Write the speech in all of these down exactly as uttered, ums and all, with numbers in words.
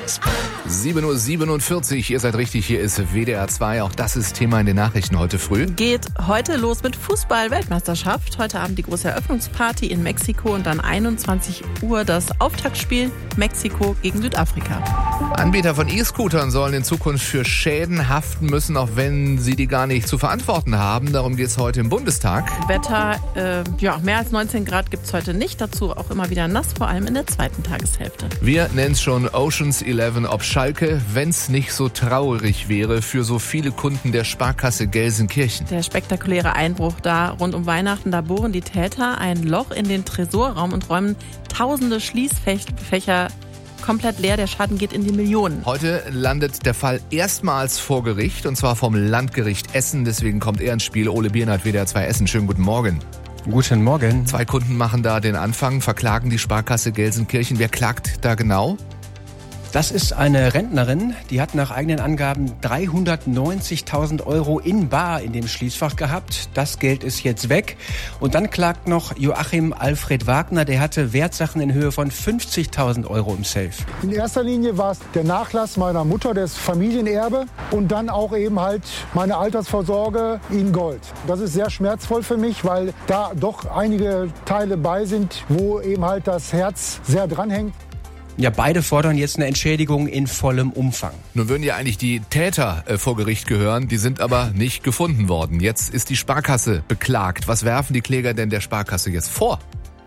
sieben Uhr siebenundvierzig, ihr seid richtig, hier ist W D R zwei. Auch das ist Thema in den Nachrichten heute früh. Geht heute los mit Fußball-Weltmeisterschaft. Heute Abend die große Eröffnungsparty in Mexiko und dann einundzwanzig Uhr das Auftaktspiel Mexiko gegen Südafrika. Anbieter von E-Scootern sollen in Zukunft für Schäden haften müssen, auch wenn sie die gar nicht zu verantworten haben. Darum geht es heute im Bundestag. Wetter, äh, ja, mehr als neunzehn Grad gibt es heute nicht. Dazu auch immer wieder nass, vor allem in der zweiten Tageshälfte. Wir nennen es schon Ocean's Eleven, ob Schalke, wenn es nicht so traurig wäre für so viele Kunden der Sparkasse Gelsenkirchen. Der spektakuläre Einbruch da rund um Weihnachten, da bohren die Täter ein Loch in den Tresorraum und räumen tausende Schließfächer komplett leer. Der Schaden geht in die Millionen. Heute landet der Fall erstmals vor Gericht, und zwar vom Landgericht Essen. Deswegen kommt er ins Spiel. Ole Biernert, W D R zwei Essen. Schönen guten Morgen. Guten Morgen. Zwei Kunden machen da den Anfang, verklagen die Sparkasse Gelsenkirchen. Wer klagt da genau? Das ist eine Rentnerin, die hat nach eigenen Angaben dreihundertneunzigtausend Euro in bar in dem Schließfach gehabt. Das Geld ist jetzt weg. Und dann klagt noch Joachim Alfred Wagner, der hatte Wertsachen in Höhe von fünfzigtausend Euro im Safe. In erster Linie war es der Nachlass meiner Mutter, das Familienerbe und dann auch eben halt meine Altersvorsorge in Gold. Das ist sehr schmerzvoll für mich, weil da doch einige Teile bei sind, wo eben halt das Herz sehr dranhängt. Ja, beide fordern jetzt eine Entschädigung in vollem Umfang. Nun würden ja eigentlich die Täter äh, vor Gericht gehören, die sind aber nicht gefunden worden. Jetzt ist die Sparkasse beklagt. Was werfen die Kläger denn der Sparkasse jetzt vor?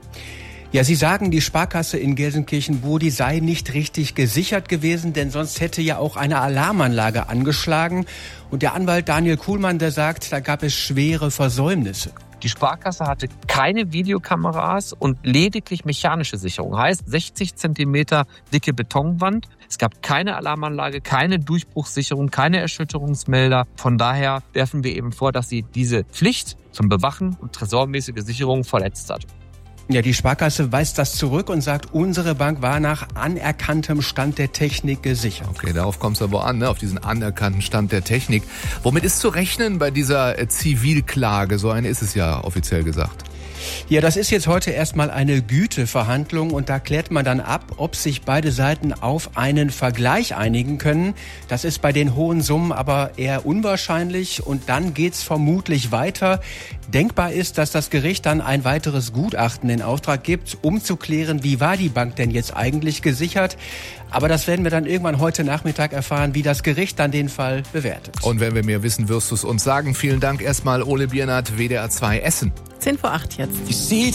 Ja, sie sagen, die Sparkasse in Gelsenkirchen-Bur sei nicht richtig gesichert gewesen, denn sonst hätte ja auch eine Alarmanlage angeschlagen. Und der Anwalt Daniel Kuhlmann, der sagt, da gab es schwere Versäumnisse. Die Sparkasse hatte keine Videokameras und lediglich mechanische Sicherung. Heißt sechzig Zentimeter dicke Betonwand. Es gab keine Alarmanlage, keine Durchbruchssicherung, keine Erschütterungsmelder. Von daher werfen wir eben vor, dass sie diese Pflicht zum Bewachen und tresormäßige Sicherung verletzt hat. Ja, die Sparkasse weist das zurück und sagt, unsere Bank war nach anerkanntem Stand der Technik gesichert. Okay, darauf kommt es aber an, ne? Auf diesen anerkannten Stand der Technik. Womit ist zu rechnen bei dieser äh, Zivilklage? So eine ist es ja offiziell gesagt. Ja, das ist jetzt heute erstmal eine Güteverhandlung und da klärt man dann ab, ob sich beide Seiten auf einen Vergleich einigen können. Das ist bei den hohen Summen aber eher unwahrscheinlich und dann geht's vermutlich weiter. Denkbar ist, dass das Gericht dann ein weiteres Gutachten in Auftrag gibt, um zu klären, wie war die Bank denn jetzt eigentlich gesichert. Aber das werden wir dann irgendwann heute Nachmittag erfahren, wie das Gericht dann den Fall bewertet. Und wenn wir mehr wissen, wirst du es uns sagen. Vielen Dank erstmal, Ole Biernert, W D R zwei Essen. zehn vor acht jetzt. You see